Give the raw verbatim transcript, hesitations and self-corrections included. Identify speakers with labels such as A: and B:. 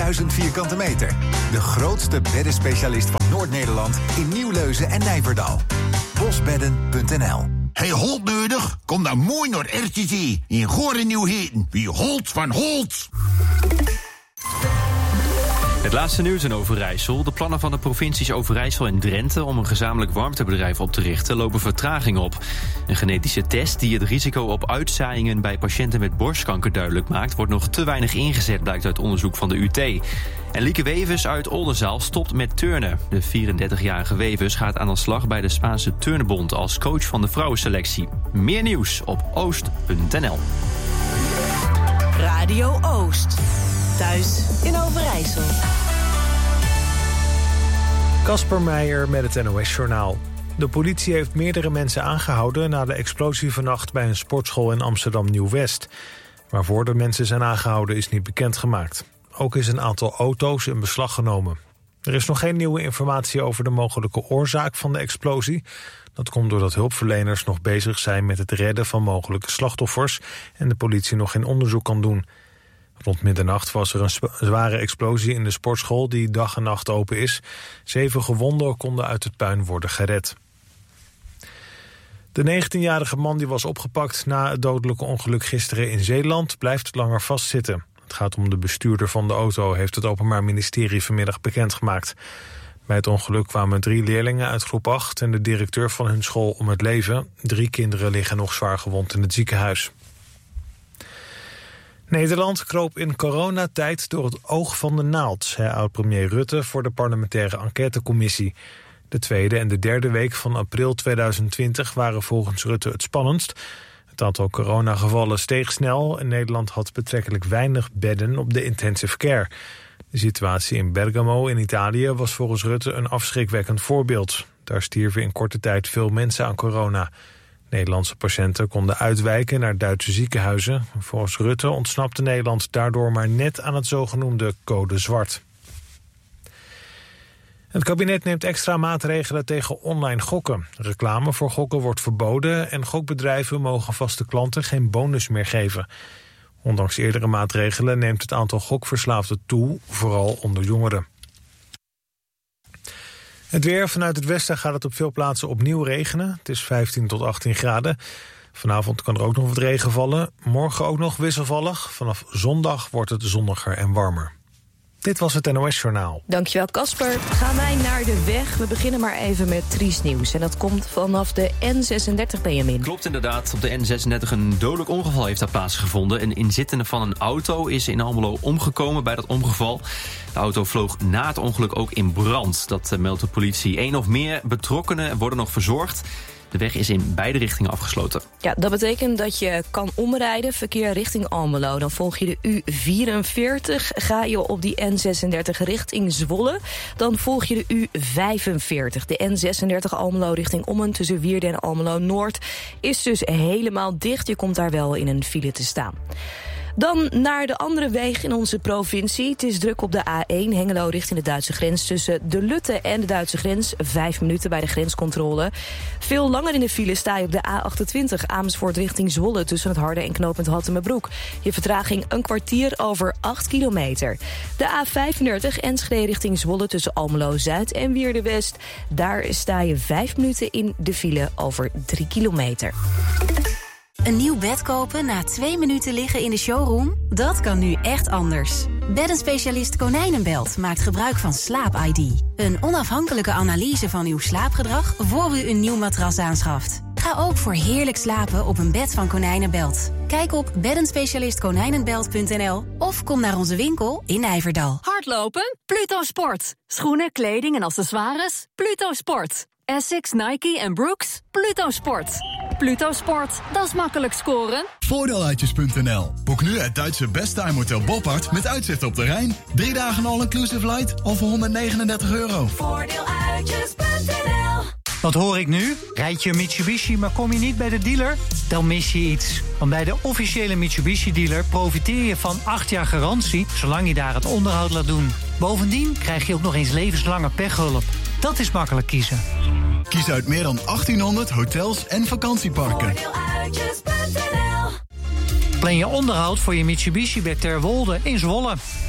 A: drieduizend vierkante meter. De grootste beddenspecialist van Noord-Nederland in Nieuwleuzen en Nijverdal. bosbedden punt n l.
B: Hey, Holt nodig? Kom dan mooi naar R T T in Goorlen Nieuw-Heten. Wie Holt van Holt.
C: Het laatste nieuws in Overijssel. De plannen van de provincies Overijssel en Drenthe om een gezamenlijk warmtebedrijf op te richten lopen vertraging op. Een genetische test die het risico op uitzaaiingen bij patiënten met borstkanker duidelijk maakt, wordt nog te weinig ingezet, blijkt uit onderzoek van de U T. En Lieke Wevers uit Oldenzaal stopt met turnen. De vierendertigjarige Wevers gaat aan de slag bij de Spaanse Turnbond als coach van de vrouwenselectie. Meer nieuws op oost punt n l.
D: Radio Oost. Thuis in Overijssel.
E: Kasper Meijer met het N O S-journaal. De politie heeft meerdere mensen aangehouden na de explosie vannacht bij een sportschool in Amsterdam Nieuw-West. Waarvoor de mensen zijn aangehouden is niet bekendgemaakt. Ook is een aantal auto's in beslag genomen. Er is nog geen nieuwe informatie over de mogelijke oorzaak van de explosie. Dat komt doordat hulpverleners nog bezig zijn met het redden van mogelijke slachtoffers en de politie nog geen onderzoek kan doen. Rond middernacht was er een zware explosie in de sportschool die dag en nacht open is. Zeven gewonden konden uit het puin worden gered. De negentienjarige man die was opgepakt na het dodelijke ongeluk gisteren in Zeeland blijft langer vastzitten. Het gaat om de bestuurder van de auto, heeft het Openbaar Ministerie vanmiddag bekendgemaakt. Bij het ongeluk kwamen drie leerlingen uit groep acht en de directeur van hun school om het leven. Drie kinderen liggen nog zwaar gewond in het ziekenhuis. Nederland kroop in coronatijd door het oog van de naald, zei oud-premier Rutte voor de parlementaire enquêtecommissie. De tweede en de derde week van april tweeduizend twintig waren volgens Rutte het spannendst. Het aantal coronagevallen steeg snel en Nederland had betrekkelijk weinig bedden op de intensive care. De situatie in Bergamo in Italië was volgens Rutte een afschrikwekkend voorbeeld. Daar stierven in korte tijd veel mensen aan corona. Nederlandse patiënten konden uitwijken naar Duitse ziekenhuizen. Volgens Rutte ontsnapte Nederland daardoor maar net aan het zogenoemde code zwart. Het kabinet neemt extra maatregelen tegen online gokken. Reclame voor gokken wordt verboden en gokbedrijven mogen vaste klanten geen bonus meer geven. Ondanks eerdere maatregelen neemt het aantal gokverslaafden toe, vooral onder jongeren. Het weer. Vanuit het westen gaat het op veel plaatsen opnieuw regenen. Het is vijftien tot achttien graden. Vanavond kan er ook nog wat regen vallen. Morgen ook nog wisselvallig. Vanaf zondag wordt het zonniger en warmer. Dit was het N O S-journaal.
D: Dankjewel, Kasper. Gaan wij naar de weg. We beginnen maar even met triest nieuws. En dat komt vanaf de N zesendertig, Benjamin.
C: Klopt inderdaad. Op de N zesendertig een dodelijk ongeval heeft daar plaatsgevonden. Een inzittende van een auto is in Almelo omgekomen bij dat ongeval. De auto vloog na het ongeluk ook in brand. Dat meldt de politie. Eén of meer betrokkenen worden nog verzorgd. De weg is in beide richtingen afgesloten.
D: Ja, dat betekent dat je kan omrijden, verkeer richting Almelo. Dan volg je de U vierenveertig, ga je op die N zesendertig richting Zwolle. Dan volg je de U vijfenveertig. De N zesendertig Almelo richting Ommen tussen Wierden en Almelo-Noord is dus helemaal dicht. Je komt daar wel in een file te staan. Dan naar de andere wegen in onze provincie. Het is druk op de A één, Hengelo richting de Duitse grens. Tussen de Lutte en de Duitse grens. Vijf minuten bij de grenscontrole. Veel langer in de file sta je op de A achtentwintig, Amersfoort richting Zwolle. Tussen het Harde en knooppunt Hattemerbroek. Je vertraging een kwartier over acht kilometer. De A vijfendertig, Enschede richting Zwolle tussen Almelo-Zuid en Wierde-West. Daar sta je vijf minuten in de file over drie kilometer.
F: Een nieuw bed kopen na twee minuten liggen in de showroom? Dat kan nu echt anders. Beddenspecialist Konijnenbelt maakt gebruik van Slaap I D. Een onafhankelijke analyse van uw slaapgedrag voor u een nieuw matras aanschaft. Ga ook voor heerlijk slapen op een bed van Konijnenbelt. Kijk op beddenspecialist konijnenbelt punt n l of kom naar onze winkel in Nijverdal.
G: Hardlopen? Pluto Sport. Schoenen, kleding en accessoires? Pluto Sport. Essex, Nike en Brooks? Pluto Sport. Pluto Sport, dat is makkelijk scoren.
H: Voordeeluitjes punt n l. Boek nu het Duitse Besttime Hotel Boppard met uitzicht op de Rijn. Drie dagen all-inclusive light al voor honderdnegenendertig euro.
I: Voordeeluitjes punt n l.
J: Wat hoor ik nu? Rijd je een Mitsubishi, maar kom je niet bij de dealer? Dan mis je iets. Want bij de officiële Mitsubishi-dealer profiteer je van acht jaar garantie, zolang je daar het onderhoud laat doen. Bovendien krijg je ook nog eens levenslange pechhulp. Dat is makkelijk kiezen.
H: Kies uit meer dan achttienhonderd hotels en vakantieparken.
J: Plan je onderhoud voor je Mitsubishi bij Terwolde in Zwolle.